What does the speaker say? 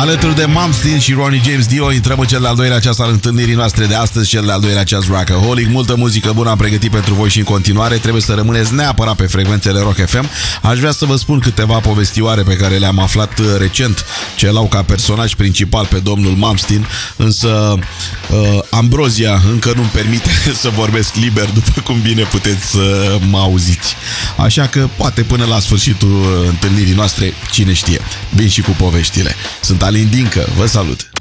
Alături de Malmsteen și Ronnie James Dio intrăm în cel de-al doilea ceas al întâlnirii noastre de astăzi, cel de-al doilea ceas Rockaholic. Multă muzică bună am pregătit pentru voi și în continuare. Trebuie să rămâneți neapărat pe frecvențele Rock FM. Aș vrea să vă spun câteva povestioare pe care le-am aflat recent, ce l-au ca personaj principal pe domnul Malmsteen, însă Ambrozia încă nu-mi permite să vorbesc liber, după cum bine puteți să mă auziți. Așa că poate până la sfârșitul întâlnirii noastre, cine știe, vin și cu poveștile. Sunt Alin Dincă, vă salut!